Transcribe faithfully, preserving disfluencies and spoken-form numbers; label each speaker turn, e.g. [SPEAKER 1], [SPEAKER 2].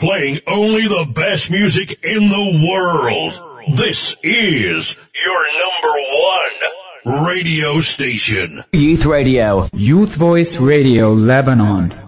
[SPEAKER 1] playing only the best music in the world. This is your number one radio station.
[SPEAKER 2] Youth Radio.
[SPEAKER 3] Youth Voice Radio Lebanon.